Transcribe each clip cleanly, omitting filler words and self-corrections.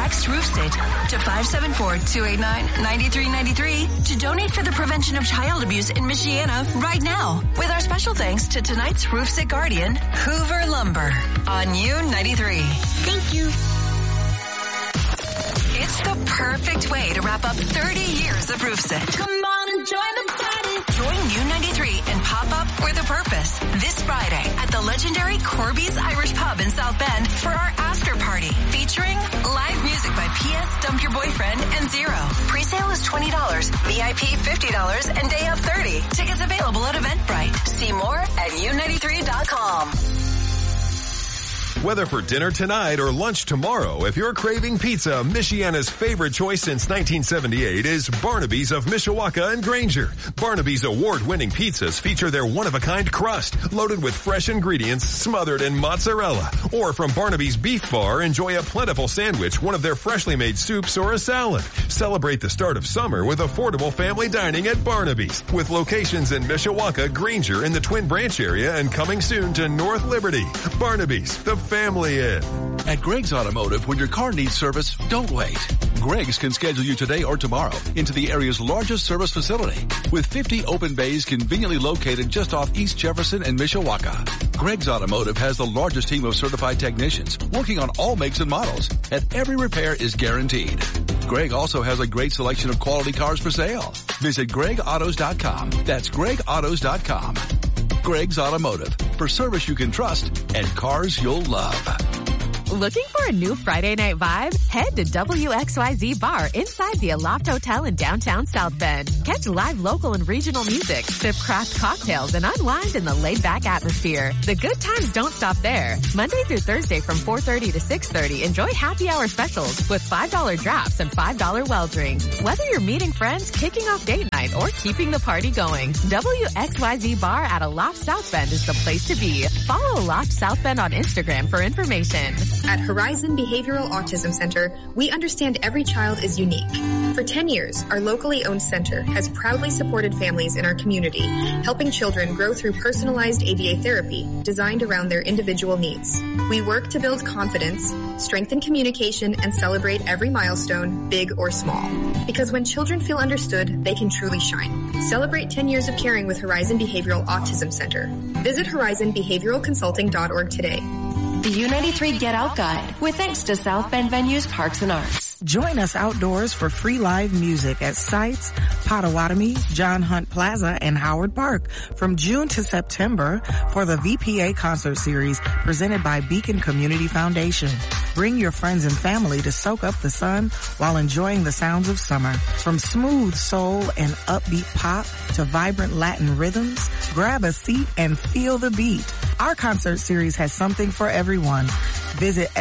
Text RoofSit to 574-289-9393 to donate for the prevention of child abuse in Michiana right now. With our special thanks to tonight's RoofSit guardian, Hoover Lumber, on U93. Thank you. It's the perfect way to wrap up 30 years of RoofSit. Come on and join the party. Join U93 and pop up with a purpose this Friday at the legendary Corby's Irish Pub in South Bend for our after party featuring live music by P.S. Dump Your Boyfriend and Zero. Presale is $20, VIP $50, and day of $30. Tickets available at Eventbrite. See more at U93.com. Whether for dinner tonight or lunch tomorrow, if you're craving pizza, Michiana's favorite choice since 1978 is Barnaby's of Mishawaka and Granger. Barnaby's award-winning pizzas feature their one-of-a-kind crust, loaded with fresh ingredients smothered in mozzarella. Or from Barnaby's Beef Bar, enjoy a plentiful sandwich, one of their freshly made soups, or a salad. Celebrate the start of summer with affordable family dining at Barnaby's, with locations in Mishawaka, Granger, in the Twin Branch area, and coming soon to North Liberty. Barnaby's, the family Inn. At Greg's Automotive, when your car needs service, don't wait. Greg's can schedule you today or tomorrow into the area's largest service facility with 50 open bays conveniently located just off East Jefferson and Mishawaka. Greg's Automotive has the largest team of certified technicians working on all makes and models, and every repair is guaranteed. Greg also has a great selection of quality cars for sale. Visit GregAutos.com. That's GregAutos.com. Greg's Automotive, for service you can trust and cars you'll love. Looking for a new Friday night vibe? Head to WXYZ Bar inside the Aloft Hotel in downtown South Bend. Catch live local and regional music, sip craft cocktails, and unwind in the laid-back atmosphere. The good times don't stop there. Monday through Thursday from 4:30 to 6:30, enjoy happy hour specials with $5 drafts and $5 well drinks. Whether you're meeting friends, kicking off date night, or keeping the party going, WXYZ Bar at Aloft South Bend is the place to be. Follow Aloft South Bend on Instagram for information. At Horizon Behavioral Autism Center, we understand every child is unique. For 10 years, our locally owned center has proudly supported families in our community, helping children grow through personalized ABA therapy designed around their individual needs. We work to build confidence, strengthen communication, and celebrate every milestone, big or small. Because when children feel understood, they can truly shine. Celebrate 10 years of caring with Horizon Behavioral Autism Center. Visit horizonbehavioralconsulting.org today. The U93 Get Out Guide, with thanks to South Bend Venues, Parks and Arts. Join us outdoors for free live music at Sites, Potawatomi, John Hunt Plaza, and Howard Park from June to September for the VPA concert series presented by Beacon Community Foundation. Bring your friends and family to soak up the sun while enjoying the sounds of summer. From smooth soul and upbeat pop to vibrant Latin rhythms, grab a seat and feel the beat. Our concert series has something for everyone. Visit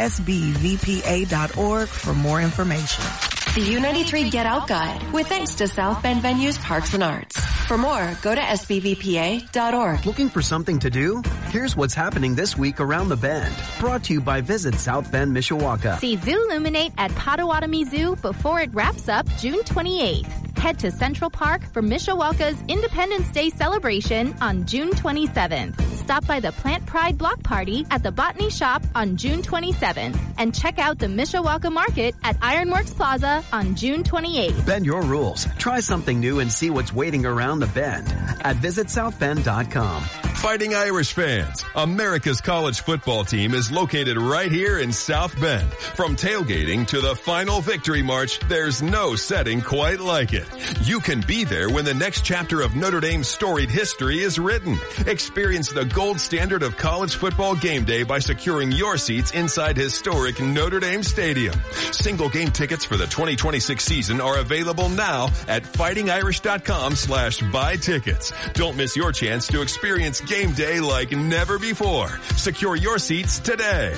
sbvpa.org for more information. The U93 Get Out Guide, with thanks to South Bend Venues, Parks and Arts. For more, go to sbvpa.org. Looking for something to do? Here's what's happening this week around the Bend. Brought to you by Visit South Bend, Mishawaka. See Zooluminate at Potawatomi Zoo before it wraps up June 28th. Head to Central Park for Mishawaka's Independence Day celebration on June 27th. Stop by the Plant Pride Block Party at the Botany Shop on June 27th. And check out the Mishawaka Market at Ironworks Plaza on June 28th. Bend your rules. Try something new and see what's waiting around the Bend at visitsouthbend.com. Fighting Irish fans, America's college football team is located right here in South Bend. From tailgating to the final victory march, there's no setting quite like it. You can be there when the next chapter of Notre Dame's storied history is written. Experience the gold standard of college football game day by securing your seats inside historic Notre Dame Stadium. Single game tickets for the 2026 season are available now at fightingirish.com/buy tickets. Don't miss your chance to experience game day like never before. Secure your seats today.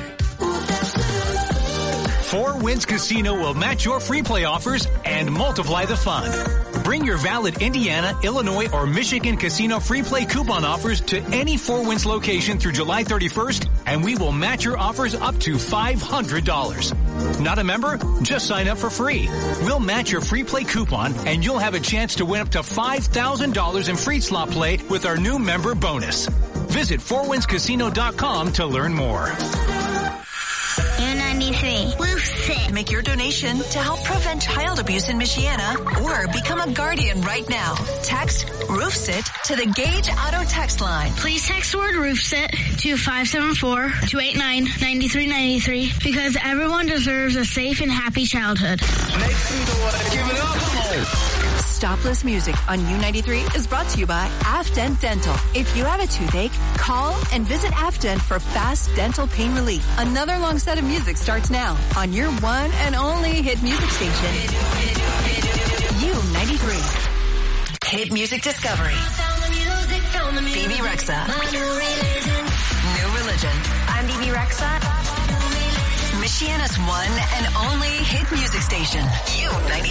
Four Winds Casino will match your free play offers and multiply the fun. Bring your valid Indiana, Illinois, or Michigan casino free play coupon offers to any Four Winds location through July 31st, and we will match your offers up to $500. Not a member? Just sign up for free. We'll match your free play coupon, and you'll have a chance to win up to $5,000 in free slot play with our new member bonus. Visit fourwindscasino.com to learn more. U93. make your donation to help prevent child abuse in Michiana or become a guardian right now. Text RoofSit to the Gage Auto text line. Please text word RoofSit to 574-289-9393 because everyone deserves a safe and happy childhood. Make some noise. Give it up. Stopless Music on U93 is brought to you by Afdent Dental. If you have a toothache, call and visit Afdent for fast dental pain relief. Another long set of music starts now on your one and only hit music station. U93. Hit Music Discovery. BB Rexa. New Religion. I'm BB Rexa. Michiana's one and only hit music station. U93.